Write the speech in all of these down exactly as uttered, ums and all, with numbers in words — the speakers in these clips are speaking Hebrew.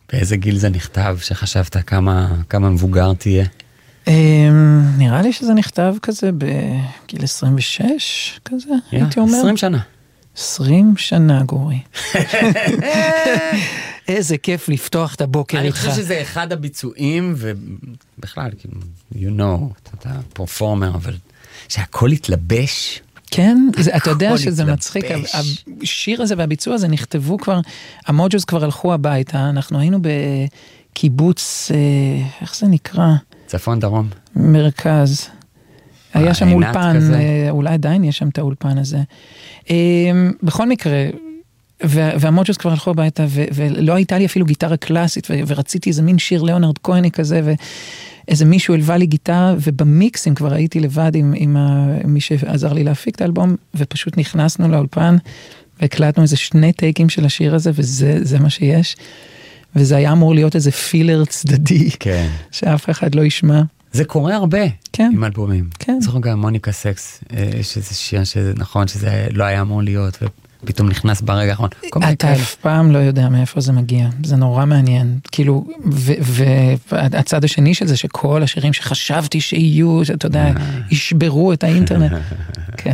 באיזה גיל זה נכתב, שחשבת כמה, כמה מבוגר תהיה? נראה לי שזה נכתב כזה בגיל עשרים ושש, כזה, הייתי אומר. עשרים שנה. עשרים שנה, גורי. איזה כיף לפתוח את הבוקר איתך. אני חושב שזה אחד הביצועים, ובכלל, you know, אתה פרפורמר, אבל שהכל התלבש. כן, אתה יודע שזה מצחיק, השיר הזה והביצוע הזה נכתבו כבר, המוג'וס כבר הלכו הביתה, אנחנו היינו בקיבוץ, איך זה נקרא? צפון דרום. מרכז. היה שם אולפן, אולי עדיין יש שם את האולפן הזה. בכל מקרה, והמוג'וס כבר הלכו הביתה, ולא הייתה לי אפילו גיטרה קלאסית, ורציתי איזה מין שיר ליאונרד כהני כזה, ואיזה מישהו הלווה לי גיטרה, ובמיקסים כבר הייתי לבד עם מי שעזר לי להפיק את האלבום, ופשוט נכנסנו לאולפן, והקלטנו איזה שני טייקים של השיר הזה, וזה מה שיש. וזה היה אמור להיות איזה פילר צדדי, שאף אחד לא ישמע. זה קורה הרבה עם אלבומים. כן. זוכר גם מוניקה סקס, יש איזה שיר שזה נכון, שזה לא היה אמור להיות, ופתאום נכנס ברגע האחרון. אתה אף פעם לא יודע מאיפה זה מגיע, זה נורא מעניין. כאילו, והצד השני של זה, שכל השירים שחשבתי שיהיו, אתה יודע, ישברו את האינטרנט. כן.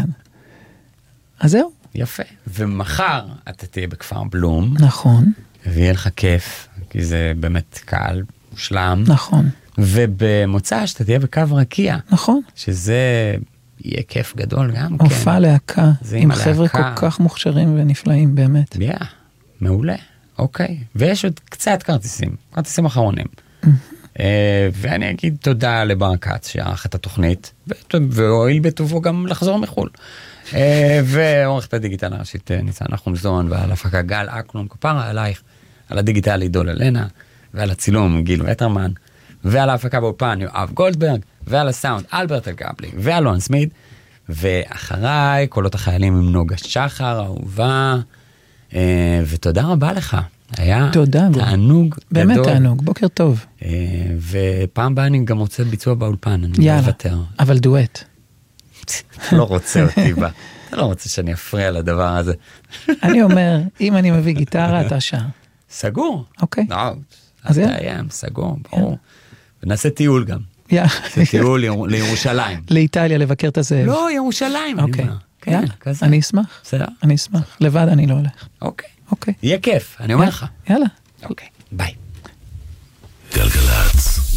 אז זהו. יפה. ומחר אתה תהיה בכפר בלום. נכון. ויהיה לך כיף, כי זה באמת קהל מושלם. נכון. ובמוצא שאתה תהיה בקו רקיע. נכון. שזה יהיה כיף גדול גם. הופעה להקה, עם חבר'ה כל כך מוכשרים ונפלאים, באמת. יא, מעולה, אוקיי. ויש עוד קצת כרטיסים, כרטיסים אחרונים. ואני אגיד תודה לברקת שערך את התוכנית, והואיל בטובו גם לחזור מחול. ועורכת הדיגיטל הראשית ניצן נחומזון, ועל הפקה גל אקלון, כפרה עלייך, על הדיגיטל עידול אלנה, ועל הצילום גיל וטרמן, ועל ההפקה באופן יואב גולדברג, ועל הסאונד אלברט אלגבלי, ואלון סמית, ואחריי קולות החיילים עם נוגה שחר, אהובה, ותודה רבה לך. היה תודה, תענוג גדול. באמת תענוג, בוקר טוב. ופעם באה אני גם רוצה ביצוע באולפן, אני יאללה, מוותר. אבל דואט. אתה לא רוצה אותי בה. אתה לא רוצה שאני אפריע לדבר הזה. אני אומר, אם אני מביא גיטרה, אתה שר. סגור. אוקיי. לא, אתה ים, סגור, ברור. ונעשה טיול גם. יאללה. זה טיול לירושלים. לאיטליה, לבקר את הזאב. לא, ירושלים. אוקיי. יאללה, אני אשמח. בסדר. אני אשמח. לבד אני לא הולך. אוקיי. אוקיי. יהיה כיף, אני אומר לך. יאללה. אוקיי, ביי. גלגלצ.